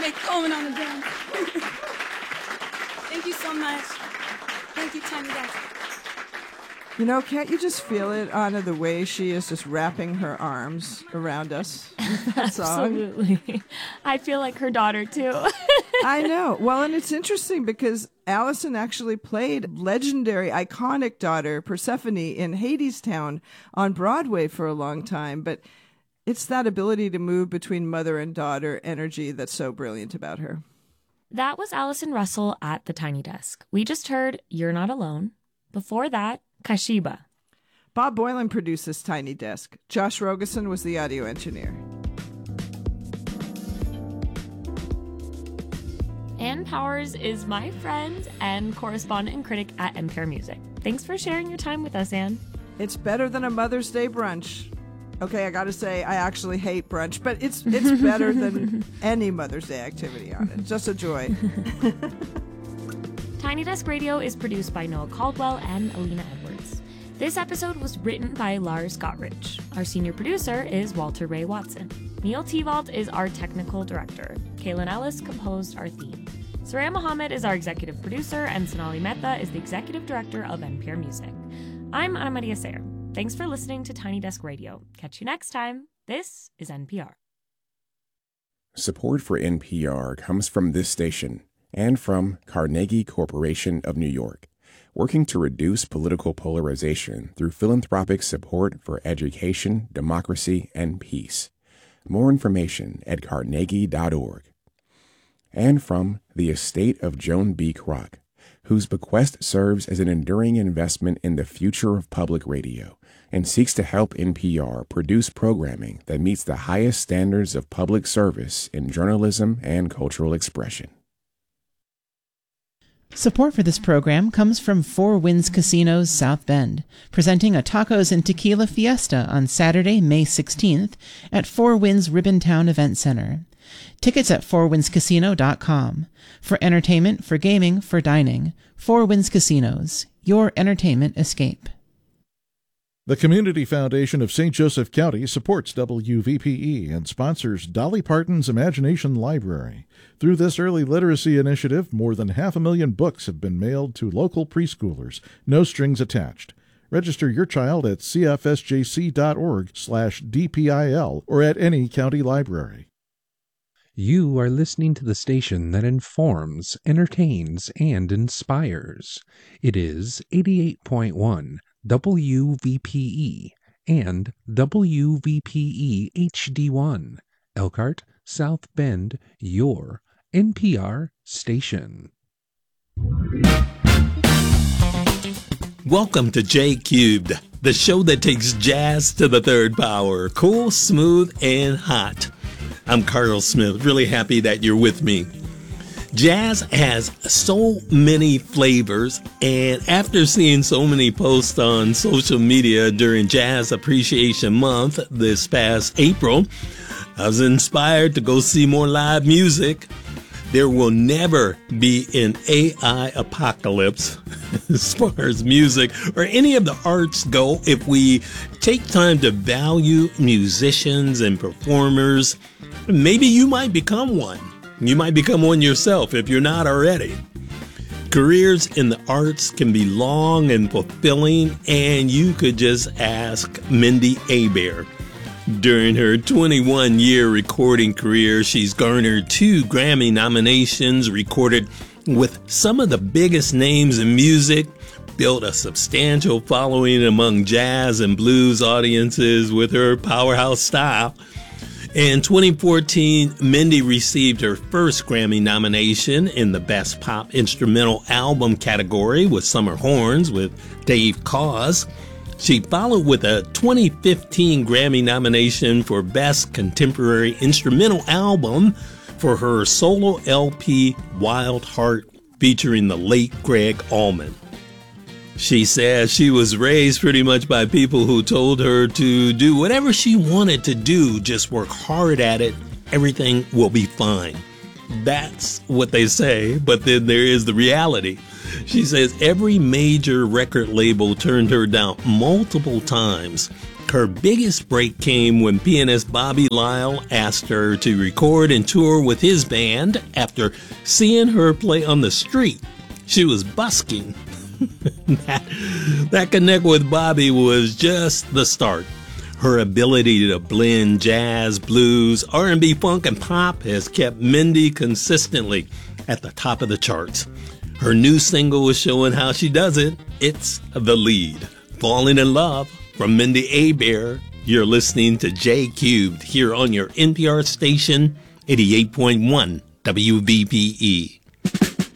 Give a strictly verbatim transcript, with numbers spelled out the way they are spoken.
get going on the dance. Thank you so much. Thank you, Tiny Desk. You know, can't you just feel it, Anna, the way she is just wrapping her arms around us with that song? Absolutely. I feel like her daughter, too. I know. Well, and it's interesting because Allison actually played legendary, iconic daughter Persephone in Hadestown on Broadway for a long time. But it's that ability to move between mother and daughter energy that's so brilliant about her. That was Allison Russell at the Tiny Desk. We just heard You're Not Alone. Before that, Kashiba. Bob Boylan produced this Tiny Desk. Josh Rogosin was the audio engineer. Ann Powers is my friend and correspondent and critic at N P R Music. Thanks for sharing your time with us, Ann. It's better than a Mother's Day brunch. Okay, I gotta say, I actually hate brunch, but it's it's better than any Mother's Day activity on it. Just a joy. Tiny Desk Radio is produced by Noah Caldwell and Alina Edwards. This episode was written by Lars Gottrich. Our senior producer is Walter Ray Watson. Neil Tevald is our technical director. Kaylin Ellis composed our theme. Soraya Mohammed is our executive producer, and Sonali Mehta is the executive director of N P R Music. I'm Ana Maria Sayer. Thanks for listening to Tiny Desk Radio. Catch you next time. This is N P R. Support for N P R comes from this station and from Carnegie Corporation of New York, working to reduce political polarization through philanthropic support for education, democracy, and peace. More information at carnegie dot org. And from the estate of Joan B. Kroc, whose bequest serves as an enduring investment in the future of public radio and seeks to help N P R produce programming that meets the highest standards of public service in journalism and cultural expression. Support for this program comes from Four Winds Casinos South Bend, presenting a tacos and tequila fiesta on Saturday, May sixteenth at Four Winds Ribbontown Event Center. Tickets at four winds casino dot com. For entertainment, for gaming, for dining, Four Winds Casinos, your entertainment escape. The Community Foundation of Saint Joseph County supports W V P E and sponsors Dolly Parton's Imagination Library. Through this early literacy initiative, more than half a million books have been mailed to local preschoolers, no strings attached. Register your child at c f s j c dot org slash d p i l or at any county library. You are listening to the station that informs, entertains, and inspires. It is eighty-eight point one W V P E and W V P E H D one, Elkhart, South Bend, your N P R station. Welcome to J Cubed, the show that takes jazz to the third power, cool, smooth, and hot. I'm Carl Smith, really happy that you're with me. Jazz has so many flavors, and after seeing so many posts on social media during Jazz Appreciation Month this past April, I was inspired to go see more live music. There will never be an A I apocalypse as far as music or any of the arts go if we take time to value musicians and performers. Maybe you might become one. You might become one yourself if you're not already. Careers in the arts can be long and fulfilling, and you could just ask Mindy Abair. During her twenty-one-year recording career, she's garnered two Grammy nominations, recorded with some of the biggest names in music, built a substantial following among jazz and blues audiences with her powerhouse style. In twenty fourteen, Mindy received her first Grammy nomination in the Best Pop Instrumental Album category with Summer Horns with Dave Koz. She followed with a twenty fifteen Grammy nomination for Best Contemporary Instrumental Album for her solo L P Wild Heart featuring the late Greg Allman. She says she was raised pretty much by people who told her to do whatever she wanted to do, just work hard at it, everything will be fine. That's what they say, but then there is the reality. She says every major record label turned her down multiple times Her biggest break came when pianist Bobby Lyle asked her to record and tour with his band after seeing her play on the street. She was busking. that, that connect with Bobby was just the start. Her ability to blend jazz, blues, R and B, funk, and pop has kept Mindy consistently at the top of the charts. Her new single is showing how she does it. It's The Lead. Falling in Love from Mindy Abair. You're listening to J Cubed here on your N P R station, eighty-eight point one W V P E.